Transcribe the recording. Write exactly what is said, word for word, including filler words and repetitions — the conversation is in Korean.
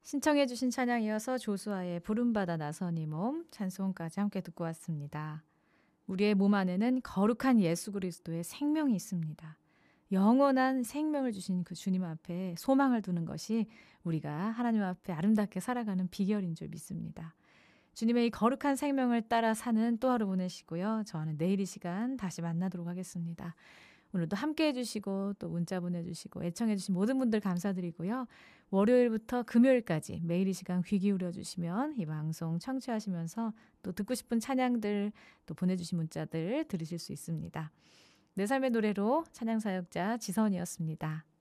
신청해 주신 찬양 이어서 조수아의 부름받아 나선 이 몸 찬송까지 함께 듣고 왔습니다. 우리의 몸 안에는 거룩한 예수 그리스도의 생명이 있습니다. 영원한 생명을 주신 그 주님 앞에 소망을 두는 것이 우리가 하나님 앞에 아름답게 살아가는 비결인 줄 믿습니다. 주님의 이 거룩한 생명을 따라 사는 또 하루 보내시고요. 저는 내일 이 시간 다시 만나도록 하겠습니다. 오늘도 함께 해주시고 또 문자 보내주시고 애청해주신 모든 분들 감사드리고요. 월요일부터 금요일까지 매일 이 시간 귀 기울여 주시면 이 방송 청취하시면서 또 듣고 싶은 찬양들 또 보내주신 문자들 들으실 수 있습니다. 내 삶의 노래로 찬양사역자 지선이었습니다.